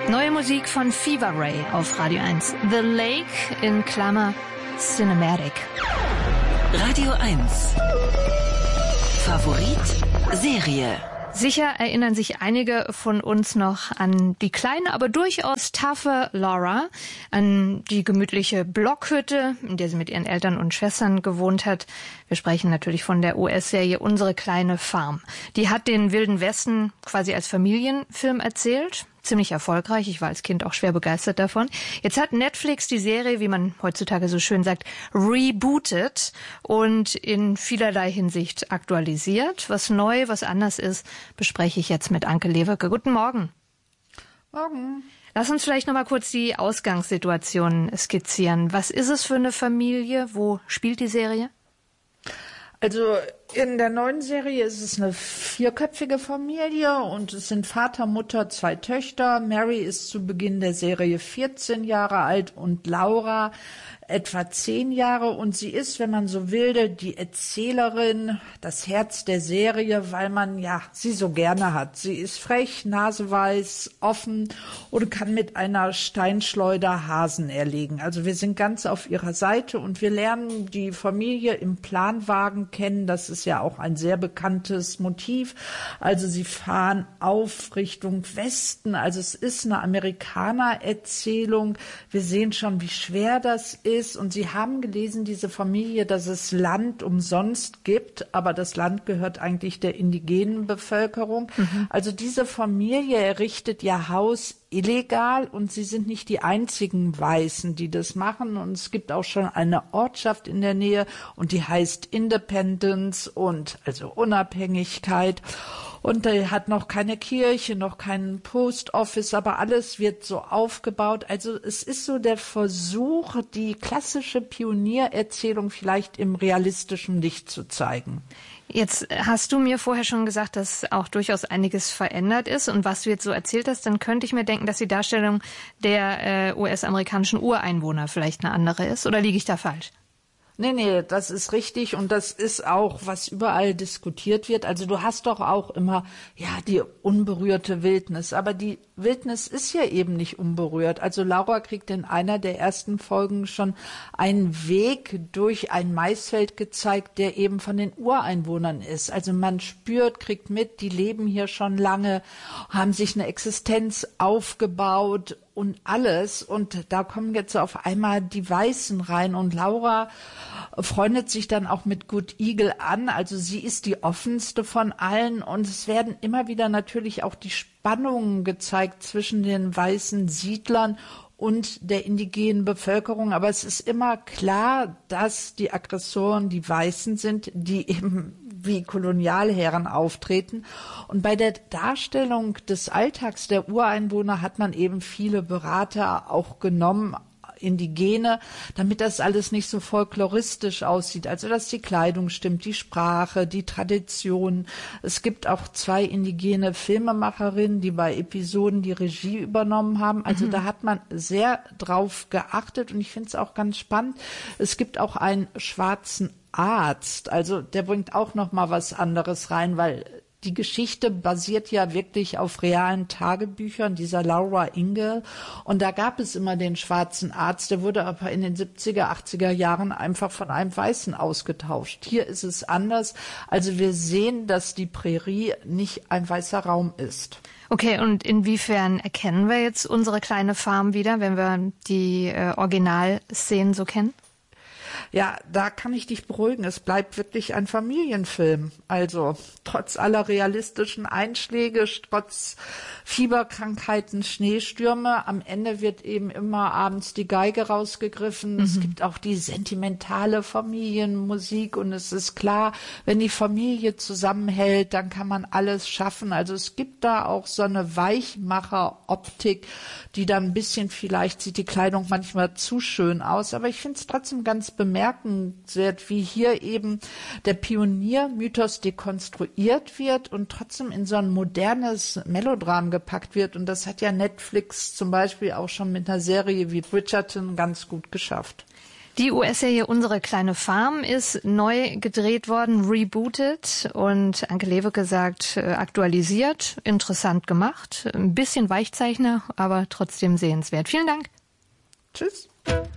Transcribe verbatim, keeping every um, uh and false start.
Neue Musik von Fever Ray auf Radio eins. The Lake in Klammer Cinematic. Radio eins. Favorit Serie. Sicher erinnern sich einige von uns noch an die kleine, aber durchaus taffe Laura, an die gemütliche Blockhütte, in der sie mit ihren Eltern und Schwestern gewohnt hat. Wir sprechen natürlich von der U S-Serie Unsere kleine Farm. Die hat den Wilden Westen quasi als Familienfilm erzählt. Ziemlich erfolgreich. Ich war als Kind auch schwer begeistert davon. Jetzt hat Netflix die Serie, wie man heutzutage so schön sagt, rebootet und in vielerlei Hinsicht aktualisiert. Was neu, was anders ist, bespreche ich jetzt mit Anke Lewicke. Guten Morgen. Morgen. Lass uns vielleicht noch mal kurz die Ausgangssituation skizzieren. Was ist es für eine Familie? Wo spielt die Serie? Also in der neuen Serie ist es eine vierköpfige Familie und es sind Vater, Mutter, zwei Töchter. Mary ist zu Beginn der Serie vierzehn Jahre alt und Laura etwa zehn Jahre. Und sie ist, wenn man so will, die Erzählerin, das Herz der Serie, weil man ja sie so gerne hat. Sie ist frech, naseweiß, offen und kann mit einer Steinschleuder Hasen erlegen. Also wir sind ganz auf ihrer Seite und wir lernen die Familie im Planwagen kennen. Das ist ja auch ein sehr bekanntes Motiv. Also sie fahren auf Richtung Westen. Also es ist eine Amerikaner-Erzählung. Wir sehen schon, wie schwer das ist. Und sie haben gelesen, diese Familie, dass es Land umsonst gibt, aber das Land gehört eigentlich der indigenen Bevölkerung. Mhm. Also diese Familie errichtet ihr Haus illegal und sie sind nicht die einzigen Weißen, die das machen. Und es gibt auch schon eine Ortschaft in der Nähe und die heißt Independence und also Unabhängigkeit. Und er hat noch keine Kirche, noch keinen Post Office, aber alles wird so aufgebaut. Also es ist so der Versuch, die klassische Pioniererzählung vielleicht im realistischen Licht zu zeigen. Jetzt hast du mir vorher schon gesagt, dass auch durchaus einiges verändert ist. Und was du jetzt so erzählt hast, dann könnte ich mir denken, dass die Darstellung der äh, U S-amerikanischen Ureinwohner vielleicht eine andere ist. Oder liege ich da falsch? Nee, nee, das ist richtig und das ist auch, was überall diskutiert wird. Also du hast doch auch immer, ja, die unberührte Wildnis, aber die Wildnis ist ja eben nicht unberührt. Also Laura kriegt in einer der ersten Folgen schon einen Weg durch ein Maisfeld gezeigt, der eben von den Ureinwohnern ist. Also man spürt, kriegt mit, die leben hier schon lange, haben sich eine Existenz aufgebaut und alles. Und da kommen jetzt auf einmal die Weißen rein und Laura freundet sich dann auch mit Good Eagle an. Also sie ist die offenste von allen und es werden immer wieder natürlich auch die Spannungen gezeigt zwischen den weißen Siedlern und der indigenen Bevölkerung. Aber es ist immer klar, dass die Aggressoren die Weißen sind, die eben wie Kolonialherren auftreten. Und bei der Darstellung des Alltags der Ureinwohner hat man eben viele Berater auch genommen, Indigene, damit das alles nicht so folkloristisch aussieht. Also, dass die Kleidung stimmt, die Sprache, die Tradition. Es gibt auch zwei indigene Filmemacherinnen, die bei Episoden die Regie übernommen haben. Also, mhm. da hat man sehr drauf geachtet und ich finde es auch ganz spannend. Es gibt auch einen schwarzen Arzt. Also, der bringt auch noch mal was anderes rein, weil die Geschichte basiert ja wirklich auf realen Tagebüchern dieser Laura Ingalls. Und da gab es immer den schwarzen Arzt, der wurde aber in den siebziger, achtziger Jahren einfach von einem Weißen ausgetauscht. Hier ist es anders. Also wir sehen, dass die Prärie nicht ein weißer Raum ist. Okay, und inwiefern erkennen wir jetzt unsere kleine Farm wieder, wenn wir die äh, Originalszenen so kennen? Ja, da kann ich dich beruhigen. Es bleibt wirklich ein Familienfilm. Also trotz aller realistischen Einschläge, trotz Fieberkrankheiten, Schneestürme, am Ende wird eben immer abends die Geige rausgegriffen. Mhm. Es gibt auch die sentimentale Familienmusik und es ist klar, wenn die Familie zusammenhält, dann kann man alles schaffen. Also es gibt da auch so eine Weichmacher-Optik, die dann ein bisschen, vielleicht sieht die Kleidung manchmal zu schön aus, aber ich finde es trotzdem ganz bemerkenswert, wie hier eben der Pioniermythos dekonstruiert wird und trotzdem in so ein modernes Melodram gepackt wird. Und das hat ja Netflix zum Beispiel auch schon mit einer Serie wie Bridgerton ganz gut geschafft. Die U S-Serie Unsere kleine Farm ist neu gedreht worden, rebootet und Anke Lewicke sagt, aktualisiert, interessant gemacht, ein bisschen Weichzeichner, aber trotzdem sehenswert. Vielen Dank. Tschüss.